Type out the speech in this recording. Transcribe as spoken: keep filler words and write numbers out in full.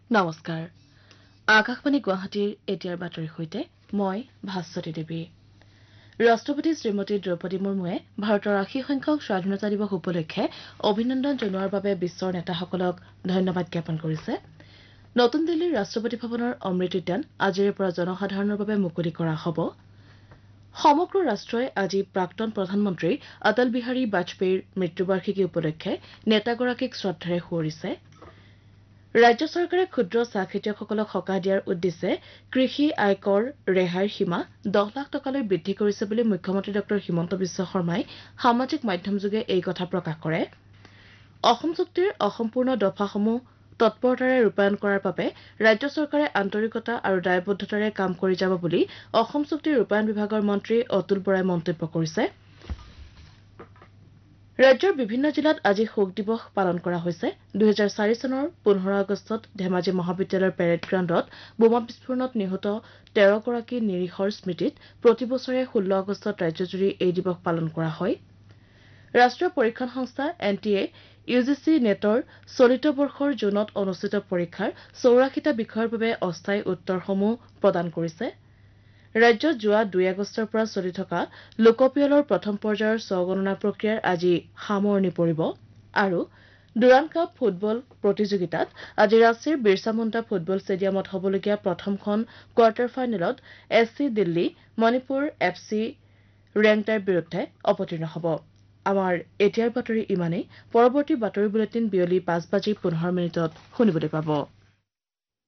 নমস্কাৰ আকাশবাণী গুৱাহাটীৰ এতিয়াৰ বাতৰিৰ সৈতে মই ভাস্বতী দেৱী ৰাষ্ট্ৰপতি শ্ৰীমতী দ্ৰৌপদী মুৰ্মুৱে ভাৰতৰ আশী সংখ্যক স্বাধীনতা দিৱস উপলক্ষে অভিনন্দন জনোৱাৰ বাবে বিশ্বৰ নেতাসকলক ধন্যবাদ জ্ঞাপন কৰিছে নতুন দিল্লীৰ ৰাষ্ট্ৰপতি ভৱনৰ অমৃত উদ্যান আজিৰে পৰা জনসাধাৰণৰ বাবে মুকলি কৰা হ'ব সমগ্ৰ ৰাষ্ট্ৰই আজি প্ৰাক্তন প্ৰধানমন্ত্ৰী অটল বিহাৰী বাজপেয়ীৰ মৃত্যুবাৰ্ষিকী উপলক্ষে নেতাগৰাকীক শ্ৰদ্ধাৰে সোঁৱৰিছে ৰাজ্য চৰকাৰে ক্ষুদ্ৰ চাহ খেতিয়কসকলক সকাহ দিয়াৰ উদ্দেশ্যে কৃষি আয়কৰ ৰেহাইৰ সীমা দহ লাখ টকালৈ বৃদ্ধি কৰিছে বুলি মুখ্যমন্ত্ৰী ডঃ হিমন্ত বিশ্ব শৰ্মাই সামাজিক মাধ্যমযোগে এই কথা প্ৰকাশ কৰে অসম চুক্তিৰ অসম্পূৰ্ণ দফাসমূহ তৎপৰতাৰে ৰূপায়ণ কৰাৰ বাবে ৰাজ্য চৰকাৰে আন্তৰিকতা আৰু দায়বদ্ধতাৰে কাম কৰি যাব বুলি অসম চুক্তিৰ ৰূপায়ণ বিভাগৰ মন্ত্ৰী অতুল বৰাই মন্তব্য কৰিছে ৰাজ্যৰ বিভিন্ন জিলাত আজি শোক দিৱস পালন কৰা হৈছে দুহেজাৰ চাৰি চনৰ পোন্ধৰ আগষ্টত ধেমাজি মহাবিদ্যালয়ৰ পেৰেড গ্ৰাউণ্ডত বোমা বিস্ফোৰণত নিহত তেৰ গৰাকী নিৰীহৰ স্মৃতিত প্ৰতিবছৰে ষোল্ল আগষ্টত ৰাজ্যজুৰি এই দিৱস পালন কৰা হয় ৰাষ্ট্ৰীয় পৰীক্ষণ সংস্থা এন টি এ ইউ জি চি নেটৰ চলিত বৰ্ষৰ জুনত অনুষ্ঠিত পৰীক্ষাৰ চৌৰাশীটা বিষয়ৰ বাবে অস্থায়ী উত্তৰসমূহ প্ৰদান কৰিছে ৰাজ্যত যোৱা দুই আগষ্টৰ পৰা চলি থকা লোকপিয়লৰ প্ৰথম পৰ্যায়ৰ স্বগণনা প্ৰক্ৰিয়াৰ আজি সামৰণি পৰিব আৰু ডুৰাণ কাপ ফুটবল প্ৰতিযোগিতাত আজি ৰাঁচীৰ বিৰছা মুণ্ডা ফুটবল ষ্টেডিয়ামত হ'বলগীয়া প্ৰথমখন কোৱাৰ্টাৰ ফাইনেলত S C Delhi Manipur F C ৰেংটাইৰ বিৰুদ্ধে অৱতীৰ্ণ হ'ব আমাৰ এতিয়াৰ বাতৰি ইমানেই পৰৱৰ্তী বাতৰি বুলেটিন বিয়লি পাঁচ বাজি পোন্ধৰ মিনিটত শুনিবলৈ পাব